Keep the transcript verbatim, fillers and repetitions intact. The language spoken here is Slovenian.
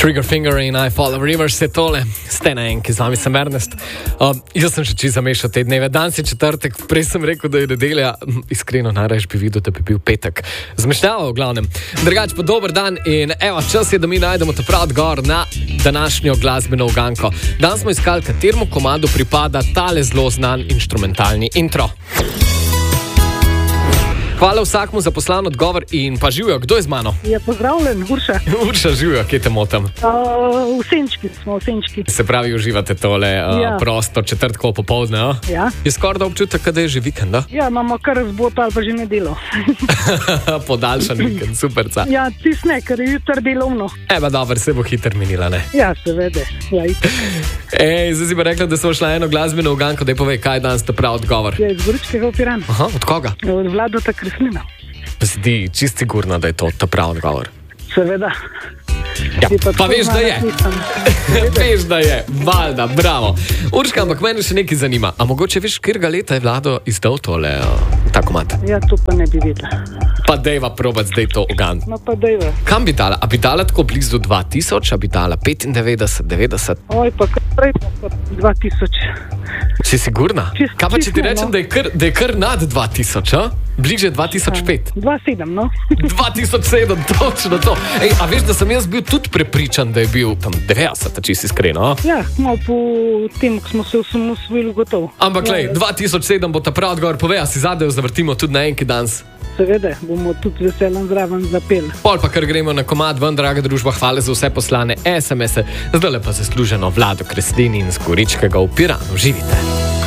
Trigger Finger in I Follow Rivers je tole, ste na enki, z vami sem Ernest. Uh, jaz sem še čisto zamešal te dneve. Danes je četrtek, prej sem rekel, da je nedelja, iskreno najraje bi videl, da bi bil petek. Zmešnjava v glavnem. Drugač pa dober dan in evo, čas je, da mi najdemo ta prav odgovor na današnjo glasbeno uganko. Danes smo iskali, kateremu komadu pripada tale zelo znan inštrumentalni intro. Hvala vsakmu za poslan odgovor in pa živijo, kdo je z mano? Ja, pozdravljen, Urša. Urša, živijo, kje te motam? Uh, v Senčki smo, v Senčki. Se pravi, uživate tole uh, Ja. prosto četrtkovo popoldne, a? Ja. Je skoraj da občutek, da je že vikend, da? Ja, imamo kar zbot ali pa že nedelo. Podaljšan vikend, superca. Ja, tis ne, ker je jutr delovno. Eba, dobro, se bo hiter minila, ne? Ja, seveda. Ja, itak. Ej, zdaj si pa rekla, da smo šla eno glasbeno uganko, daj povej, kaj je danes ta prav odgovor? Ja, iz Goričkega v Piran. Aha, od koga? Od Vladota Kreslina. Pa si ti čist sigurna, da je to ta prav odgovor? Seveda. Ja, Si pa tako veš, da je. znala nisem. Veš, da je, valjda, bravo. Urška, ampak mene še nekaj zanima. A mogoče veš, kjerga leta je Vlado izdal tole, uh, ta komad? Ja, to pa ne bi vedela. Pa dejva probat zdaj to ugant. No pa dejva. Kam bi dala? A bi dala tako blizu dva tisoč, a bi dala petindevetdeset, devetdeset? Oj, pa kar prej pa dva tisoč. Si sigurna? Čist- Kaj pa če ti čisto, rečem, no. da je kar, da je kar nad dva tisoč, a? Bliže dva tisoč pet. Dva sedem, no. dva tisoč sedem, točno to. Ej, a veš, da sem jaz bil tudi prepričan, da je bil tam devetdeset, če si iskreno, a? Ja, malo po tem, ko smo se osamosvojili gotovo. Ampak, Ja, lej, dva tisoč sedem bo ta prav odgovor, povej, a si zadev zavrtimo tudi na enki danes. Seveda, bomo tudi veselem zraven zapeli. Pol pa kar gremo na komad ven, draga družba, hvala za vse poslane es em es-e. Zdaj pa zasluženo Vlado Kreslin in z Goričkega v Piranu. Živite.